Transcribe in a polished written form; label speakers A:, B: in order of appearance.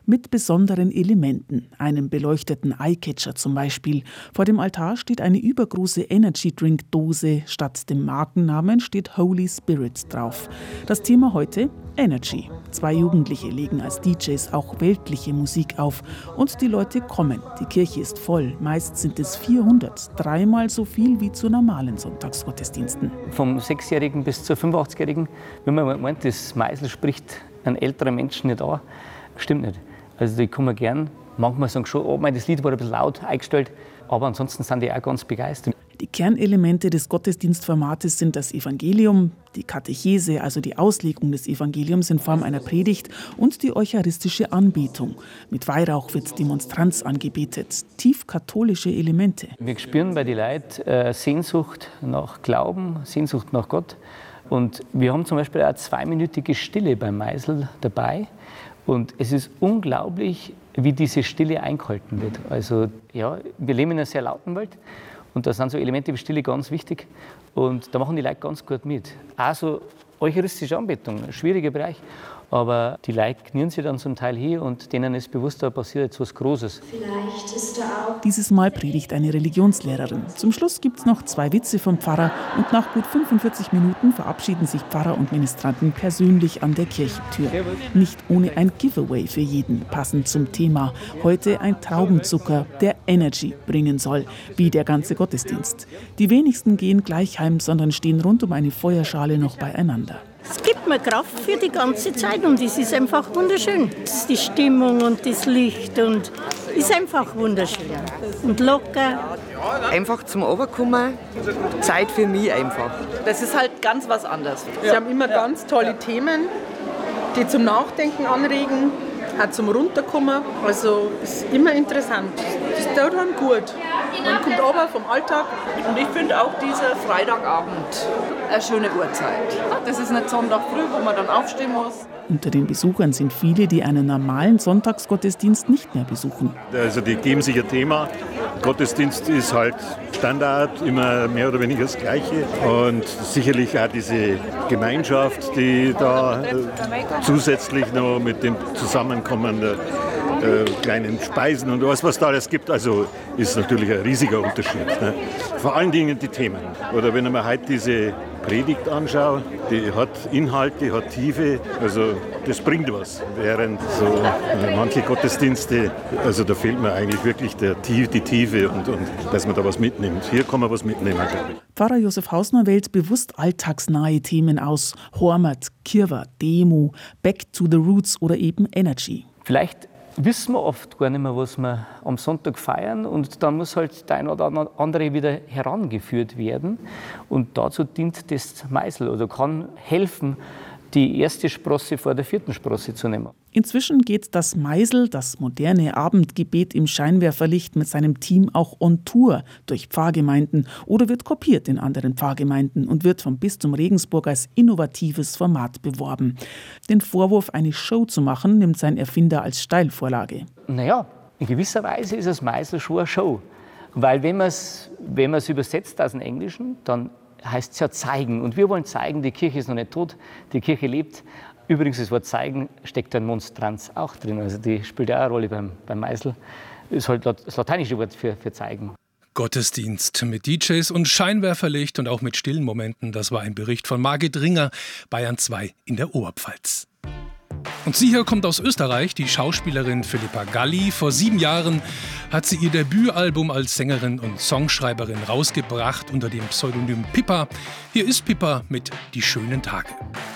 A: Mit besonderen Elementen, einem beleuchteten Eyecatcher zum Beispiel. Vor dem Altar steht eine übergroße Energy-Drink-Dose. Statt dem Markennamen steht Holy Spirit drauf. Das Thema heute: Energy. 2 Jugendliche legen als DJs auch weltliche Musik auf. Und die Leute kommen. Die Kirche ist voll. Meist sind es 400. 3-mal so viel wie zu normalen Sonntagsgottesdiensten.
B: Vom 6-Jährigen bis zur 85-Jährigen, wenn man meint, das Meisel spricht einen älteren Menschen nicht an, stimmt nicht. Also die kommen gern. Manchmal sagen schon, oh, das Lied war ein bisschen laut eingestellt, aber ansonsten sind die auch ganz begeistert.
A: Die Kernelemente des Gottesdienstformates sind das Evangelium, die Katechese, also die Auslegung des Evangeliums in Form einer Predigt, und die eucharistische Anbetung. Mit Weihrauch wird die Monstranz angebetet. Tief katholische Elemente.
B: Wir spüren bei den Leuten Sehnsucht nach Glauben, Sehnsucht nach Gott. Und wir haben zum Beispiel auch 2-minütige Stille beim Meisel dabei. Und es ist unglaublich, wie diese Stille eingehalten wird. Also ja, wir leben in einer sehr lauten Welt und da sind so Elemente wie Stille ganz wichtig. Und da machen die Leute ganz gut mit. Auch so eucharistische Anbetung, ein schwieriger Bereich. Aber die Leute knien sich dann zum Teil hier und denen ist bewusst, da passiert jetzt was Großes.
C: Vielleicht ist da auch.
A: Dieses Mal predigt eine Religionslehrerin. Zum Schluss gibt es noch 2 Witze vom Pfarrer und nach gut 45 Minuten verabschieden sich Pfarrer und Ministranten persönlich an der Kirchentür. Nicht ohne ein Giveaway für jeden, passend zum Thema. Heute ein Traubenzucker, der Energy bringen soll, wie der ganze Gottesdienst. Die wenigsten gehen gleich heim, sondern stehen rund um eine Feuerschale noch beieinander.
D: Es gibt mir Kraft für die ganze Zeit und es ist einfach wunderschön. Das ist die Stimmung und das Licht und ist einfach wunderschön und locker.
E: Einfach zum Runterkommen, Zeit für mich einfach.
F: Das ist halt ganz was anderes. Sie haben immer ganz tolle Themen, die zum Nachdenken anregen, auch zum Runterkommen. Also ist immer interessant. Das tut dann gut. Man kommt runter vom Alltag. Und ich finde auch dieser Freitagabend eine schöne Uhrzeit. Das ist nicht Sonntag früh, wo man dann aufstehen muss.
A: Unter den Besuchern sind viele, die einen normalen Sonntagsgottesdienst nicht mehr besuchen.
G: Also die geben sich ein Thema. Gottesdienst ist halt Standard, immer mehr oder weniger das Gleiche. Und sicherlich auch diese Gemeinschaft, die da zusätzlich noch mit dem Zusammenkommen der kleinen Speisen und was da alles gibt, also ist natürlich ein riesiger Unterschied. Ne? Vor allen Dingen die Themen. Oder wenn ich mir heute diese Predigt anschaue, die hat Inhalt, die hat Tiefe, also das bringt was. Während so manche Gottesdienste, also da fehlt mir eigentlich wirklich die Tiefe und dass man da was mitnimmt. Hier kann man was mitnehmen, glaube ich.
A: Pfarrer Josef Hausner wählt bewusst alltagsnahe Themen aus. Hormat, Kirwa, Demo, Back to the Roots oder eben Energy.
B: Vielleicht wissen wir oft gar nicht mehr, was wir am Sonntag feiern und dann muss halt der eine oder andere wieder herangeführt werden und dazu dient das Meisel oder kann helfen, die erste Sprosse vor der 4. Sprosse zu nehmen.
A: Inzwischen geht das Meisel, das moderne Abendgebet im Scheinwerferlicht, mit seinem Team auch on Tour durch Pfarrgemeinden oder wird kopiert in anderen Pfarrgemeinden und wird vom Bistum Regensburg als innovatives Format beworben. Den Vorwurf, eine Show zu machen, nimmt sein Erfinder als Steilvorlage.
B: Naja, in gewisser Weise ist das Meisel schon eine Show. Weil wenn man es übersetzt aus dem Englischen, dann heißt es ja zeigen. Und wir wollen zeigen, die Kirche ist noch nicht tot, die Kirche lebt. Übrigens, das Wort zeigen steckt ein Monstranz auch drin. Also die spielt ja auch eine Rolle beim Meisel. Ist halt das lateinische Wort für zeigen.
H: Gottesdienst mit DJs und Scheinwerferlicht und auch mit stillen Momenten. Das war ein Bericht von Margit Ringer, Bayern 2 in der Oberpfalz. Und sie hier kommt aus Österreich, die Schauspielerin Philippa Galli. Vor 7 Jahren hat sie ihr Debütalbum als Sängerin und Songschreiberin rausgebracht unter dem Pseudonym Pippa. Hier ist Pippa mit Die schönen Tage.